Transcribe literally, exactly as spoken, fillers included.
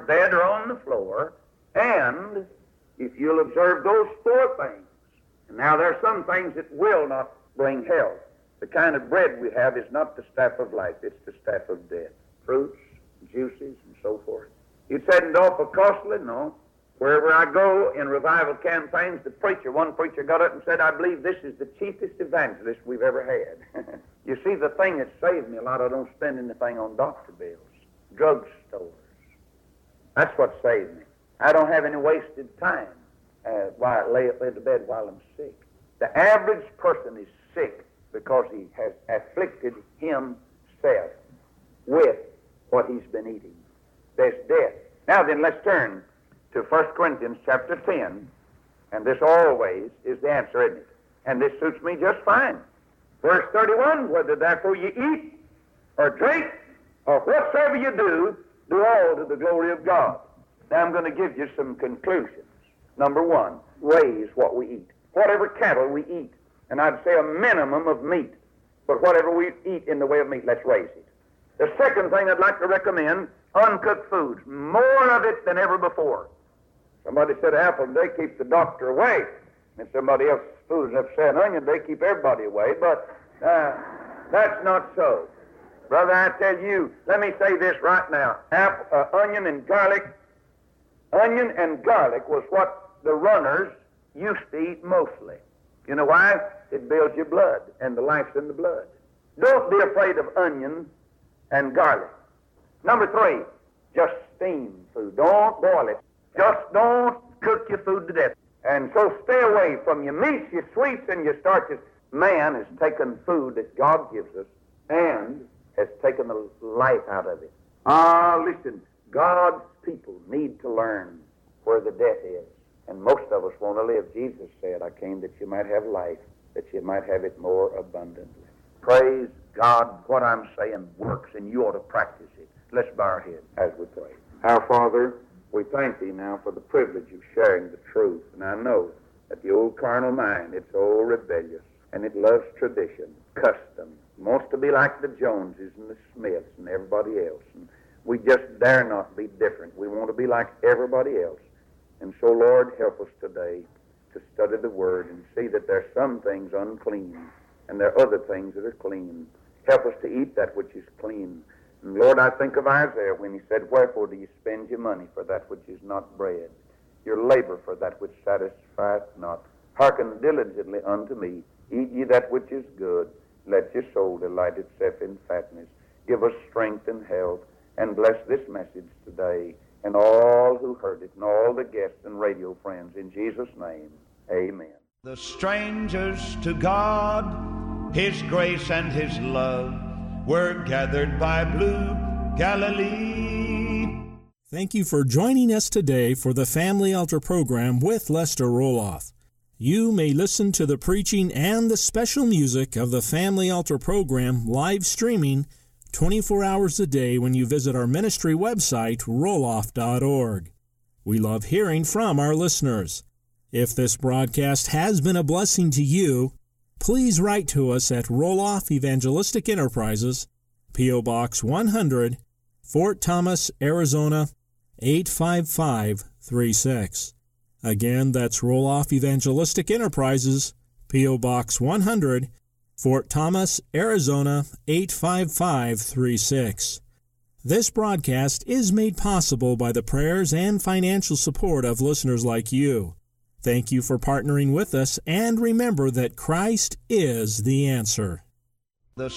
dead or on the floor, and if you'll observe those four things. And now there are some things that will not bring health. The kind of bread we have is not the staff of life, it's the staff of death. Fruits, juices, and so forth. You said in Dolphin Costly? No. Wherever I go in revival campaigns, the preacher, one preacher got up and said, I believe this is the chiefest evangelist we've ever had. You see, the thing that saved me a lot, I don't spend anything on doctor bills, drugstores. That's what saved me. I don't have any wasted time uh, while I lay up in the bed while I'm sick. The average person is sick because he has afflicted himself with what he's been eating. There's death. Now then, let's turn to First Corinthians chapter ten, and this always is the answer, isn't it? And this suits me just fine. Verse thirty-one, whether therefore you eat or drink or whatsoever you do, do all to the glory of God. Now I'm going to give you some conclusions. Number one, raise what we eat. Whatever cattle we eat, and I'd say a minimum of meat, but whatever we eat in the way of meat, let's raise it. The second thing I'd like to recommend, uncooked foods, more of it than ever before. Somebody said apple, they keep the doctor away. And somebody else's food is upset onion, they keep everybody away. But uh, that's not so. Brother, I tell you, let me say this right now. Apple, uh, onion and garlic, onion and garlic was what the runners used to eat mostly. You know why? It builds your blood, and the life's in the blood. Don't be afraid of onion and garlic. Number three, just steam food. Don't boil it. Just don't cook your food to death. And so stay away from your meats, your sweets, and your starches. Man has taken food that God gives us and has taken the life out of it. Ah, listen, God's people need to learn where the death is. And most of us want to live. Jesus said, I came that you might have life, that you might have it more abundantly. Praise God, what I'm saying works, and you ought to practice it. Let's bow our heads as we pray. Our Father, we thank Thee now for the privilege of sharing the truth. And I know that the old carnal mind, it's old rebellious, and it loves tradition, custom. It wants to be like the Joneses and the Smiths and everybody else. And we just dare not be different. We want to be like everybody else. And so, Lord, help us today to study the Word and see that there are some things unclean and there are other things that are clean. Help us to eat that which is clean. And Lord, I think of Isaiah when he said, wherefore do you spend your money for that which is not bread, your labor for that which satisfieth not? Hearken diligently unto me, eat ye that which is good, let your soul delight itself in fatness. Give us strength and health, and bless this message today, and all who heard it, and all the guests and radio friends. In Jesus' name, amen. The strangers to God, His grace and His love, were gathered by blue Galilee. Thank you for joining us today for the Family Altar program with Lester Roloff. You may listen to the preaching and the special music of the Family Altar program live streaming twenty-four hours a day when you visit our ministry website, roloff dot org. We love hearing from our listeners. If this broadcast has been a blessing to you, please write to us at Roloff Evangelistic Enterprises, P O. Box one hundred, Fort Thomas, Arizona, eight five five three six. Again, that's Roloff Evangelistic Enterprises, P O. Box one hundred, Fort Thomas, Arizona, eight five five three six. This broadcast is made possible by the prayers and financial support of listeners like you. Thank you for partnering with us, and remember that Christ is the answer.